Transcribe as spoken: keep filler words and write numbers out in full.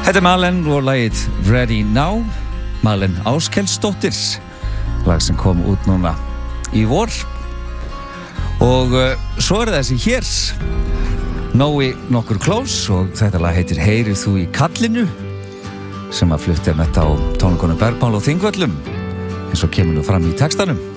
Þetta er Malen og lagið Ready Now, Malen Áskelsdóttir, lag sem kom út núna í vor. Og uh, svo er þessi hér, Nói nokkur klós, og þetta lag heitir Heyrið þú í kallinu, sem að flutti með þetta á tónleikunum Bergmál og Þingvöllum, eins og kemur nú fram í textanum.